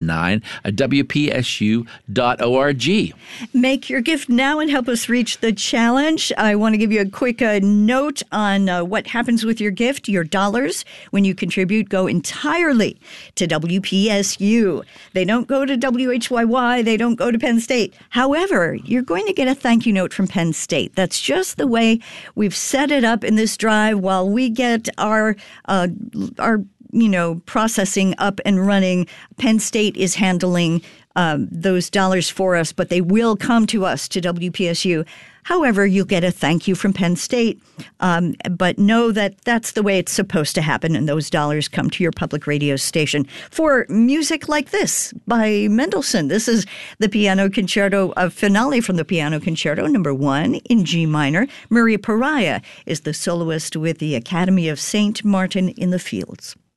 9 at WPSU.org. Make your gift now and help us reach the challenge. I want to give you a quick note on what happens with your gift. Your dollars, when you contribute, go entirely to WPSU. They don't go to WHYY. They don't go to Penn State. However, you're going to get a thank you note from Penn State. That's just the way we've set it up in this drive while we get our processing up and running. Penn State is handling those dollars for us, but they will come to us, to WPSU. However, you'll get a thank you from Penn State, but know that that's the way it's supposed to happen, and those dollars come to your public radio station for music like this by Mendelssohn. This is the piano concerto finale from the Piano Concerto No. 1 in G minor. Maria Pariah is the soloist with the Academy of St. Martin in the Fields.